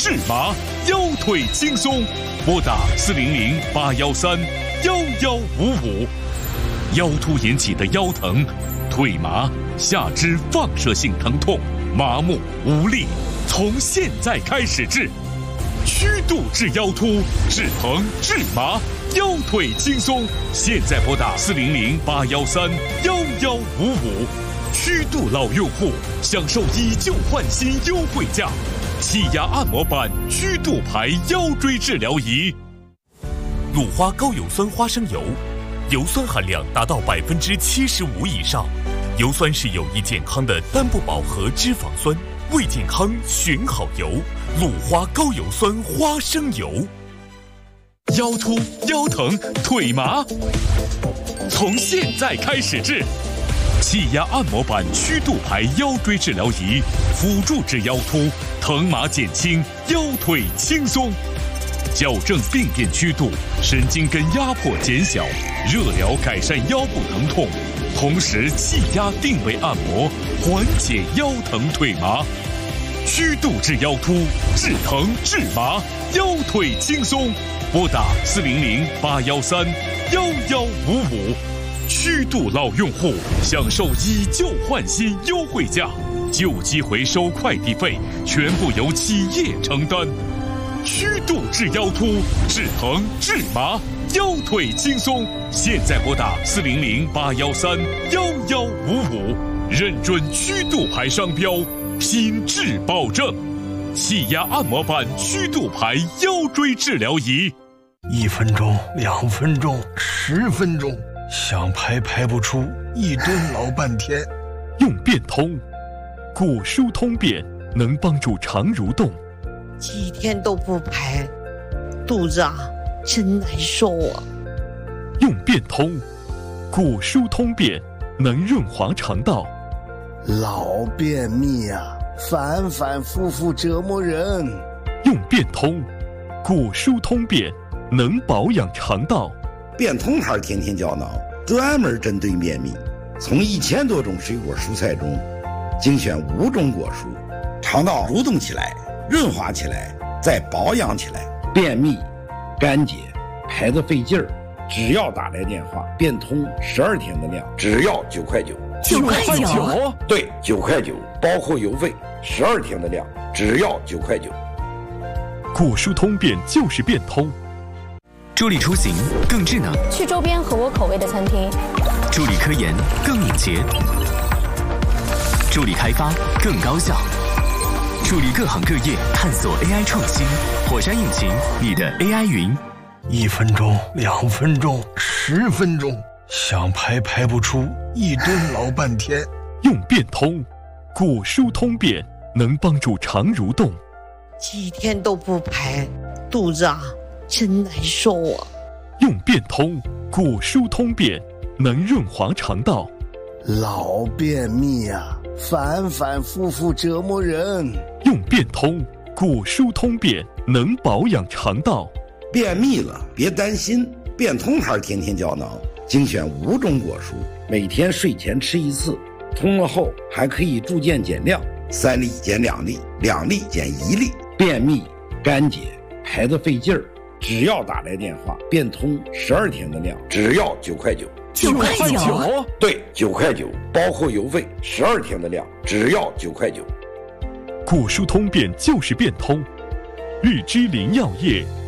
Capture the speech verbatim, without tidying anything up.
治麻，腰腿轻松。拨打四零零八幺三幺幺五五。腰突引起的腰疼、腿麻、下肢放射性疼痛、麻木无力，从现在开始治。曲度治腰突，治疼治麻，腰腿轻松。现在拨打四零零八幺三幺幺五五。曲度老用户享受以旧换新优惠价，气压按摩板曲度牌腰椎治疗仪。鲁花高有酸花生油，油酸含量达到百分之七十五以上。油酸是有益健康的单不饱和脂肪酸，为健康选好油。鲁花高油酸花生油。腰突、腰疼、腿麻，从现在开始治。气压按摩板曲度牌腰椎治疗仪，辅助治腰突，疼麻减轻，腰腿轻松。矫正病变曲度，神经根压迫减小，热疗改善腰部疼痛，同时气压定位按摩，缓解腰疼腿麻。曲度治腰突，治疼治麻，腰腿轻松。拨打四零零八幺三幺幺五五。曲度老用户享受以旧换新优惠价，旧机回收快递费全部由企业承担。曲度治腰突，治疼治麻，腰腿轻松。现在拨打四零零八幺三幺幺五五，认准曲度牌商标，品质保证。气压按摩板曲度牌腰椎治疗仪， 一分钟、两分钟、十分钟，想排排不出，一蹲老半天。 用变通，骨疏通便能帮助肠蠕动。 几天都不排，肚子啊真难受啊。 用变通，骨疏通便能润滑肠道。 老便秘啊，反反复复折磨人。 用变通，骨疏通便能保养肠道。 变通牌天天胶囊专门针对便秘，从一千多种水果蔬菜中精选五种果蔬，肠道蠕动起来，润滑起来，再保养起来。便秘、干结、排得费劲儿，只要打来电话，变通十二天的量，只要九块九。 九块九？ 对，九块九，包括邮费，十二天的量，只要九块九。 骨疏通便就是变通。 助力出行更智能， 去周边合我口味的餐厅； 助力科研更敏捷，助力开发更高效，助力各行各业探索 A I 创新。火山引擎，你的 A I 云。 一分钟、两分钟、十分钟，想排排不出，一蹲老半天。 用变通，骨疏通便能帮助肠蠕动。 几天都不排，肚子啊真难受啊。 用变通，骨疏通便能润滑肠道。 老便秘啊，反反复复折磨人。 用变通，骨疏通便能保养肠道。 便秘了别担心，变通牌天天胶囊精选五种果蔬，每天睡前吃一次，通了后还可以逐渐减量，三粒减两粒，两粒减一粒。便秘、干结、排得费劲儿，只要打来电话，变通十二天的量，只要九块九。 九块九？ 对，九块九，包括邮费，十二天的量，只要九块九。 骨疏通便就是变通。日之林药业